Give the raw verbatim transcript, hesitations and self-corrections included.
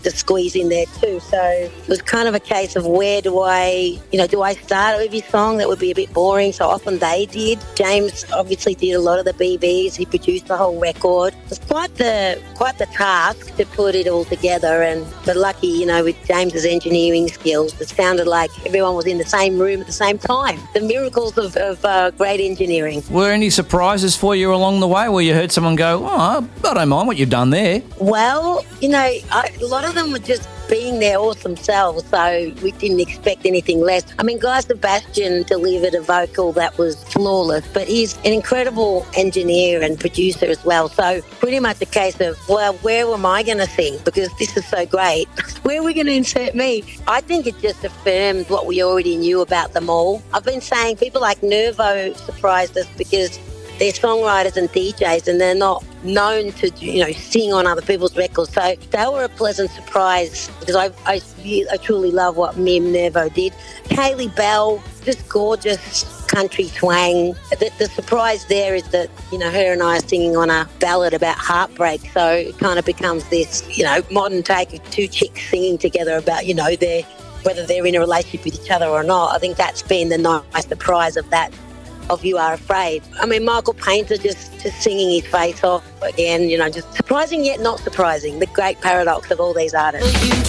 to squeeze in there too. So it was kind of a case of where do I, you know, do I start every song? That would be a bit boring. So often they did. James obviously did a lot of the B Bs. He produced the whole record. It was quite the quite the task to put it all together. And but lucky, you know, with James's engineering skills, it sounded like everyone was in the same room at the same time. The miracles of, of uh, great engineering. Were any surprises for you along the way where you heard someone go, oh, I don't mind what you've done there? Well, you know, I, a lot of them were just being their awesome selves, so we didn't expect anything less. I mean, Guy Sebastian delivered a vocal that was flawless, but he's an incredible engineer and producer as well. So pretty much a case of, well, where am I going to sing? Because this is so great. Where are we going to insert me? I think it just affirmed what we already knew about them all. I've been saying people like Nervo surprised us because they're songwriters and D Js and they're not known to, you know, sing on other people's records. So they were a pleasant surprise because I, I, I truly love what Mim Nervo did. Kaylee Bell, just gorgeous country twang. The, the surprise there is that, you know, her and I are singing on a ballad about heartbreak. So it kind of becomes this, you know, modern take of two chicks singing together about, you know, their, whether they're in a relationship with each other or not. I think that's been the nice surprise of that. Of You Are Afraid. I mean, Michael Painter just, just singing his face off again, you know, just surprising yet not surprising. The great paradox of all these artists.